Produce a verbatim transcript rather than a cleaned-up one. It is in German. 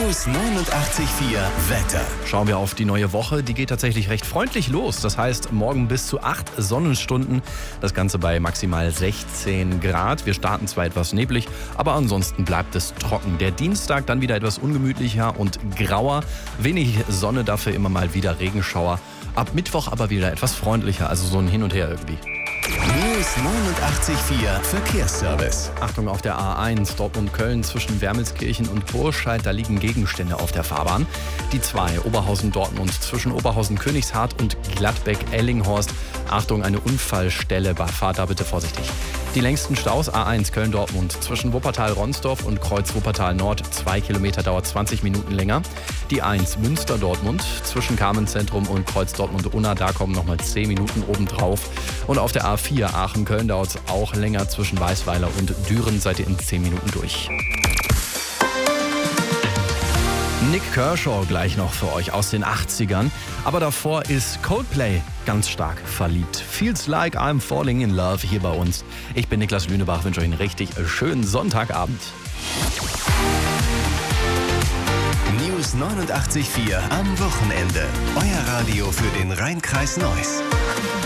News neunundachtzig Komma vier Wetter. Schauen wir auf die neue Woche. Die geht tatsächlich recht freundlich los. Das heißt, morgen bis zu acht Sonnenstunden. Das Ganze bei maximal sechzehn Grad. Wir starten zwar etwas neblig, aber ansonsten bleibt es trocken. Der Dienstag dann wieder etwas ungemütlicher und grauer. Wenig Sonne, dafür immer mal wieder Regenschauer. Ab Mittwoch aber wieder etwas freundlicher, also so ein Hin und Her irgendwie. News neunundachtzig Komma vier Verkehrsservice. Achtung auf der A eins, Dortmund-Köln zwischen Wermelskirchen und Burscheid, da liegen Gegenstände auf der Fahrbahn. Die zwei, Oberhausen-Dortmund zwischen Oberhausen-Königshardt und Gladbeck-Ellinghorst. Achtung, eine Unfallstelle, fahrt da bitte vorsichtig. Die längsten Staus A eins Köln-Dortmund zwischen Wuppertal-Ronsdorf und Kreuz-Wuppertal-Nord, zwei Kilometer, dauert zwanzig Minuten länger. Die eins Münster-Dortmund zwischen Carmenzentrum und Kreuz-Dortmund-Unna, da kommen nochmal zehn Minuten obendrauf. Und auf der A vier Aachen-Köln dauert es auch länger zwischen Weißweiler und Düren, seid ihr in zehn Minuten durch. Nick Kershaw gleich noch für euch aus den achtzigern. Aber davor ist Coldplay ganz stark verliebt. Feels like I'm falling in love hier bei uns. Ich bin Niklas Lünebach, wünsche euch einen richtig schönen Sonntagabend. News neunundachtzig Komma vier am Wochenende. Euer Radio für den Rhein-Kreis Neuss.